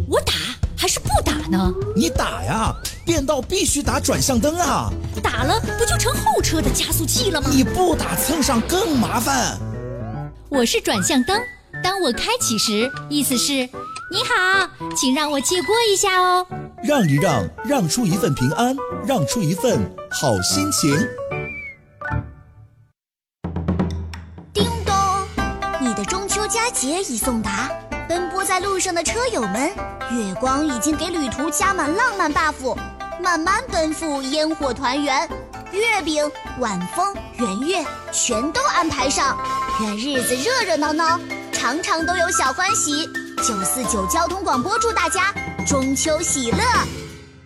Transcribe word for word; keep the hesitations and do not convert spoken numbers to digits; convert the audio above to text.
我打还是不打呢？ 你打呀，变道必须打转向灯啊！ 打了不就成后车的加速器了吗？ 你不打蹭上更麻烦。 我是转向灯，当我开启时，意思是你好，请让我借过一下哦。 让一让，让出一份平安，让出一份好心情。 叮咚，你的中秋佳节已送达，奔波在路上的车友们，月光已经给旅途加满浪漫 buff， 慢慢奔赴烟火团圆，月饼、晚风、圆月全都安排上，愿日子热热闹闹，常常都有小欢喜。九四九交通广播祝大家中秋喜乐。